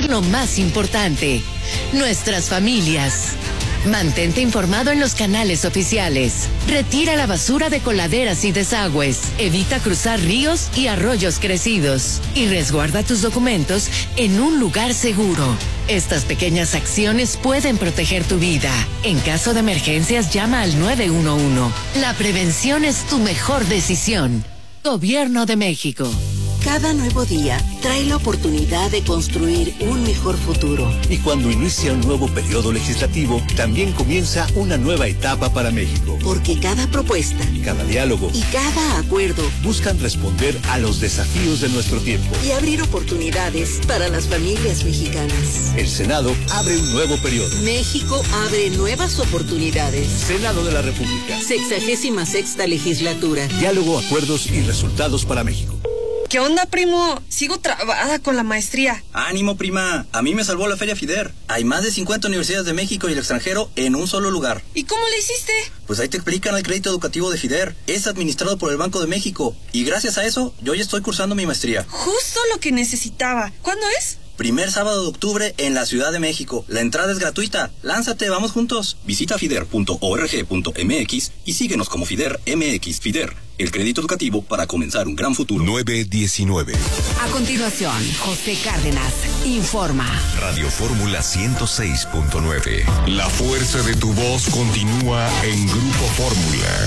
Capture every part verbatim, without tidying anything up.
proteger lo más importante, nuestras familias. Mantente informado en los canales oficiales. Retira la basura de coladeras y desagües. Evita cruzar ríos y arroyos crecidos. Y resguarda tus documentos en un lugar seguro. Estas pequeñas acciones pueden proteger tu vida. En caso de emergencias, llama al nueve uno uno. La prevención es tu mejor decisión. Gobierno de México. Cada nuevo día trae la oportunidad de construir un mejor futuro. Y cuando inicia un nuevo periodo legislativo, también comienza una nueva etapa para México. Porque cada propuesta, cada diálogo y cada acuerdo buscan responder a los desafíos de nuestro tiempo y abrir oportunidades para las familias mexicanas. El Senado abre un nuevo periodo. México abre nuevas oportunidades. Senado de la República. Sexagésima sexta legislatura. Diálogo, acuerdos y resultados para México. ¿Qué onda, primo? Sigo trabada con la maestría. Ánimo, prima. A mí me salvó la Feria FIDER. Hay más de cincuenta universidades de México y el extranjero en un solo lugar. ¿Y cómo le hiciste? Pues ahí te explican el crédito educativo de FIDER. Es administrado por el Banco de México. Y gracias a eso, yo ya estoy cursando mi maestría. Justo lo que necesitaba. ¿Cuándo es? Primer sábado de octubre en la Ciudad de México. La entrada es gratuita. Lánzate, vamos juntos. Visita fider punto org punto mx y síguenos como FIDER M X. FIDER, el crédito educativo para comenzar un gran futuro. nueve diecinueve. A continuación, José Cárdenas informa. Radio Fórmula ciento seis punto nueve. La fuerza de tu voz continúa en Grupo Fórmula.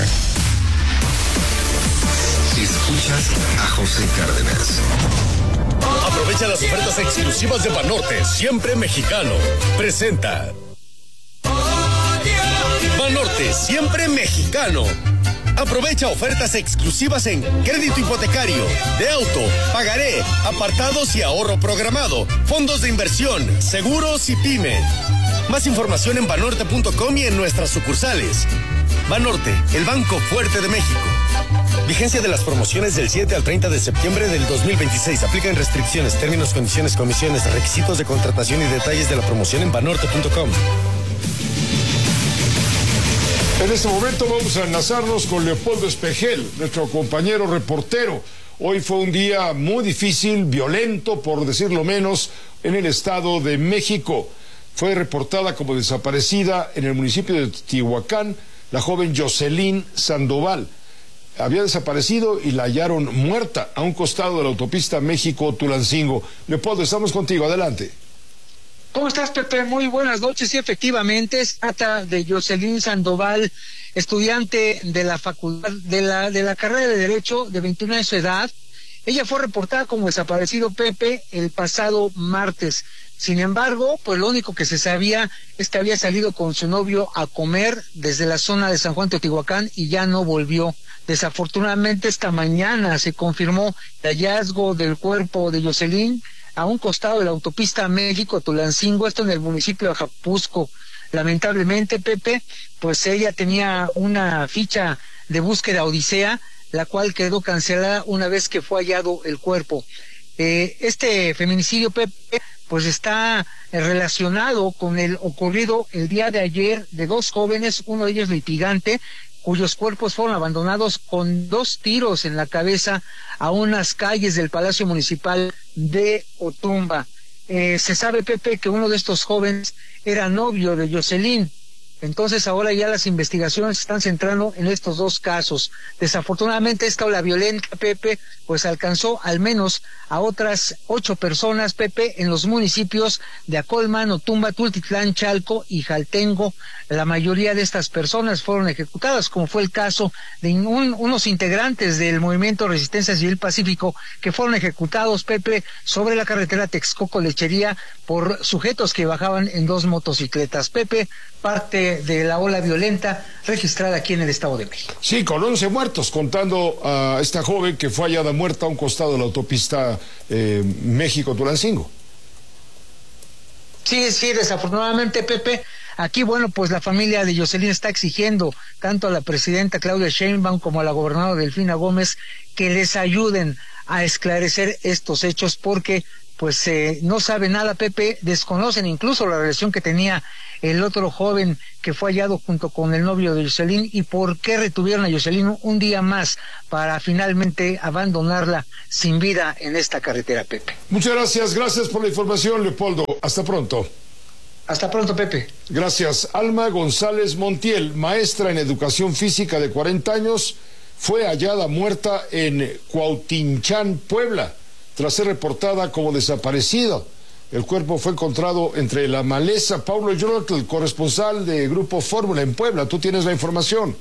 Escuchas a José Cárdenas. Aprovecha las ofertas exclusivas de Banorte, siempre mexicano. Presenta Banorte, siempre mexicano. Aprovecha ofertas exclusivas en crédito hipotecario, de auto, pagaré, apartados y ahorro programado, fondos de inversión, seguros y pyme. Más información en banorte punto com y en nuestras sucursales. Banorte, el banco fuerte de México. Vigencia de las promociones del siete al treinta de septiembre del dos mil veintiséis. Aplican restricciones, términos, condiciones, comisiones, requisitos de contratación y detalles de la promoción en banorte punto com. En este momento vamos a enlazarnos con Leopoldo Espejel, nuestro compañero reportero. Hoy fue un día muy difícil, violento, por decirlo menos, en el Estado de México. Fue reportada como desaparecida en el municipio de Teotihuacán la joven Jocelyn Sandoval. Había desaparecido y la hallaron muerta a un costado de la autopista México-Tulancingo. Leopoldo, estamos contigo, adelante. ¿Cómo estás, Pepe? Muy buenas noches. Sí, efectivamente, es trata de Jocelyn Sandoval, estudiante de la facultad, de la, de la carrera de Derecho, de veintiún años de edad. Ella fue reportada como desaparecido, Pepe, el pasado martes. Sin embargo, pues lo único que se sabía es que había salido con su novio a comer desde la zona de San Juan Teotihuacán y ya no volvió. Desafortunadamente, esta mañana se confirmó el hallazgo del cuerpo de Jocelyn a un costado de la autopista México-Tulancingo, esto en el municipio de Ajapusco. Lamentablemente, Pepe, pues ella tenía una ficha de búsqueda Odisea, la cual quedó cancelada una vez que fue hallado el cuerpo. Eh, este feminicidio, Pepe, pues está relacionado con el ocurrido el día de ayer de dos jóvenes, uno de ellos litigante, cuyos cuerpos fueron abandonados con dos tiros en la cabeza a unas calles del Palacio Municipal de Otumba. Eh, se sabe, Pepe, que uno de estos jóvenes era novio de Jocelyn. Entonces ahora ya las investigaciones se están centrando en estos dos casos. Desafortunadamente esta ola violenta, Pepe, pues alcanzó al menos a otras ocho personas, Pepe, en los municipios de Acolman, Otumba, Tultitlán, Chalco y Jaltengo. La mayoría de estas personas fueron ejecutadas, como fue el caso de un, unos integrantes del Movimiento Resistencia Civil Pacífico que fueron ejecutados, Pepe, sobre la carretera Texcoco-Lechería por sujetos que bajaban en dos motocicletas. Pepe, parte de la ola violenta registrada aquí en el Estado de México. Sí, con once muertos, contando a esta joven que fue hallada muerta a un costado de la autopista eh, México-Tulancingo. Sí, sí, desafortunadamente, Pepe, aquí, bueno, pues la familia de Jocelyn está exigiendo tanto a la presidenta Claudia Sheinbaum como a la gobernadora Delfina Gómez que les ayuden a esclarecer estos hechos, porque pues eh, no sabe nada, Pepe, desconocen incluso la relación que tenía el otro joven que fue hallado junto con el novio de Yoselín y por qué retuvieron a Yoselín un día más para finalmente abandonarla sin vida en esta carretera, Pepe. Muchas gracias, gracias por la información, Leopoldo. Hasta pronto. Hasta pronto, Pepe. Gracias. Alma González Montiel, maestra en educación física de cuarenta años, fue hallada muerta en Cuautinchán, Puebla, tras ser reportada como desaparecida. El cuerpo fue encontrado entre la maleza. Paulo Yolotl, corresponsal de Grupo Fórmula en Puebla, tú tienes la información.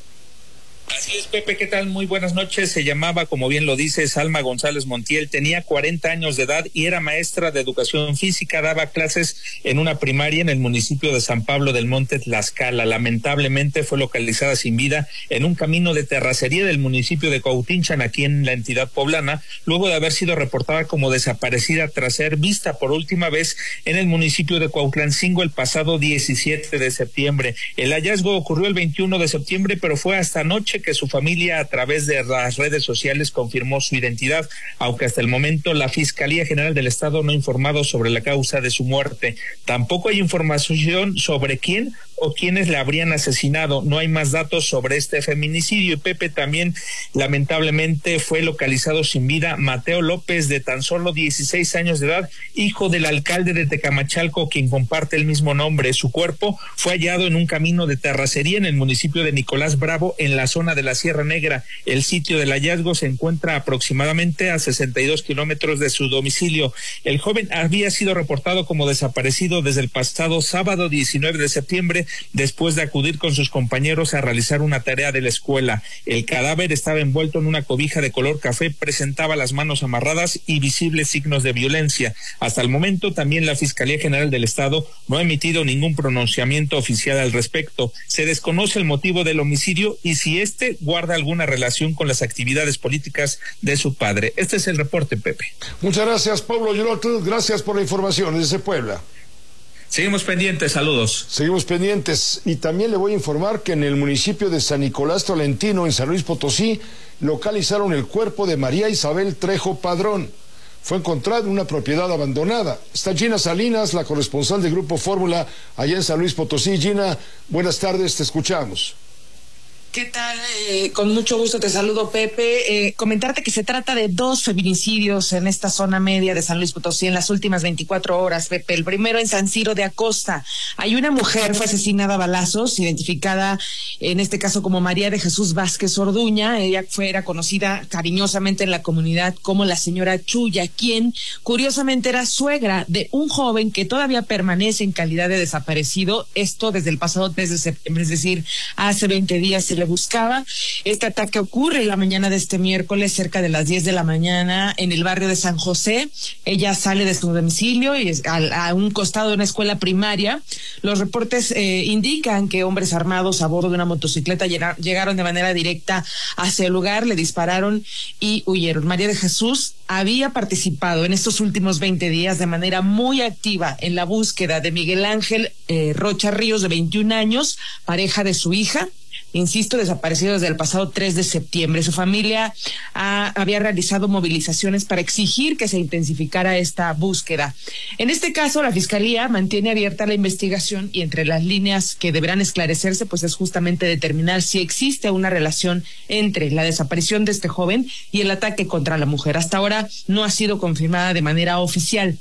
Así es, Pepe, ¿qué tal? Muy buenas noches. Se llamaba, como bien lo dices, Alma González Montiel, tenía cuarenta años de edad y era maestra de educación física, daba clases en una primaria en el municipio de San Pablo del Monte, Tlaxcala. Lamentablemente fue localizada sin vida en un camino de terracería del municipio de Cuautinchan, aquí en la entidad poblana, luego de haber sido reportada como desaparecida tras ser vista por última vez en el municipio de Cuautlancingo el pasado diecisiete de septiembre. El hallazgo ocurrió el veintiuno de septiembre, pero fue hasta anoche que su familia a través de las redes sociales confirmó su identidad, aunque hasta el momento la Fiscalía General del Estado no ha informado sobre la causa de su muerte. Tampoco hay información sobre quién o quiénes la habrían asesinado. No hay más datos sobre este feminicidio. Y Pepe, también lamentablemente fue localizado sin vida Mateo López, de tan solo dieciséis años de edad, hijo del alcalde de Tecamachalco, quien comparte el mismo nombre. Su cuerpo fue hallado en un camino de terracería en el municipio de Nicolás Bravo, en la zona de la Sierra Negra. El sitio del hallazgo se encuentra aproximadamente a sesenta y dos kilómetros de su domicilio. El joven había sido reportado como desaparecido desde el pasado sábado diecinueve de septiembre, después de acudir con sus compañeros a realizar una tarea de la escuela. El cadáver estaba envuelto en una cobija de color café, presentaba las manos amarradas y visibles signos de violencia. Hasta el momento, también la Fiscalía General del Estado no ha emitido ningún pronunciamiento oficial al respecto. Se desconoce el motivo del homicidio y si este guarda alguna relación con las actividades políticas de su padre. Este es el reporte, Pepe. Muchas gracias, Pablo Yolotl. Gracias por la información desde Puebla. Seguimos pendientes, saludos. Seguimos pendientes y también le voy a informar que en el municipio de San Nicolás Tolentino, en San Luis Potosí, localizaron el cuerpo de María Isabel Trejo Padrón. Fue encontrado en una propiedad abandonada. Está Gina Salinas, la corresponsal de Grupo Fórmula allá en San Luis Potosí. Gina, buenas tardes, te escuchamos. ¿Qué tal? Eh, con mucho gusto te saludo, Pepe. Eh, comentarte que se trata de dos feminicidios en esta zona media de San Luis Potosí en las últimas veinticuatro horas, Pepe. El primero en San Ciro de Acosta. Hay una mujer, fue asesinada a balazos, identificada en este caso como María de Jesús Vázquez Orduña. Ella fue, era conocida cariñosamente en la comunidad como la señora Chuya, quien curiosamente era suegra de un joven que todavía permanece en calidad de desaparecido. Esto desde el pasado tres de septiembre, es decir, hace veinte días se le buscaba. Este ataque ocurre la mañana de este miércoles cerca de las diez de la mañana en el barrio de San José. Ella sale de su domicilio y es a, a un costado de una escuela primaria. Los reportes eh, indican que hombres armados a bordo de una motocicleta llegaron, llegaron de manera directa hacia el lugar, le dispararon y huyeron. María de Jesús había participado en estos últimos veinte días de manera muy activa en la búsqueda de Miguel Ángel eh, Rocha Ríos, de veintiún años, pareja de su hija. Insisto, desaparecido desde el pasado tres de septiembre. Su familia ah, había realizado movilizaciones para exigir que se intensificara esta búsqueda. En este caso, la Fiscalía mantiene abierta la investigación y entre las líneas que deberán esclarecerse, pues es justamente determinar si existe una relación entre la desaparición de este joven y el ataque contra la mujer. Hasta ahora no ha sido confirmada de manera oficial.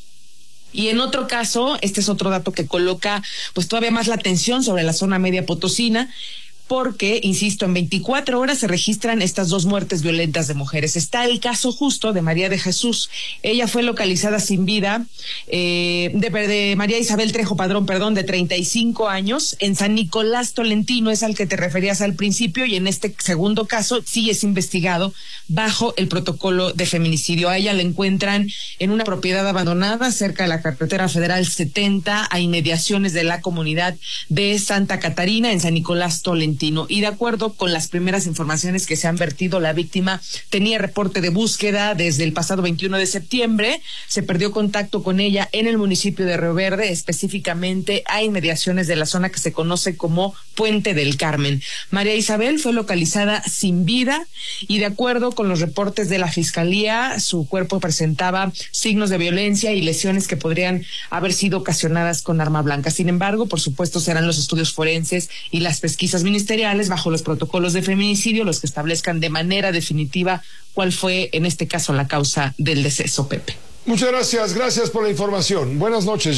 Y en otro caso, este es otro dato que coloca pues todavía más la atención sobre la zona media potosina, porque, insisto, en veinticuatro horas se registran estas dos muertes violentas de mujeres. Está el caso justo de María de Jesús. Ella fue localizada sin vida, eh, de, de María Isabel Trejo Padrón, perdón, de treinta y cinco años, en San Nicolás Tolentino, es al que te referías al principio, y en este segundo caso sí es investigado bajo el protocolo de feminicidio. A ella la encuentran en una propiedad abandonada cerca de la carretera federal setenta, a inmediaciones de la comunidad de Santa Catarina, en San Nicolás Tolentino. continuo. Y de acuerdo con las primeras informaciones que se han vertido, la víctima tenía reporte de búsqueda desde el pasado veintiuno de septiembre. Se perdió contacto con ella en el municipio de Río Verde, específicamente a inmediaciones de la zona que se conoce como Puente del Carmen. María Isabel fue localizada sin vida y de acuerdo con los reportes de la Fiscalía, su cuerpo presentaba signos de violencia y lesiones que podrían haber sido ocasionadas con arma blanca. Sin embargo, por supuesto, serán los estudios forenses y las pesquisas ministeriales bajo los protocolos de feminicidio los que establezcan de manera definitiva cuál fue, en este caso, la causa del deceso, Pepe. Muchas gracias, gracias por la información. Buenas noches.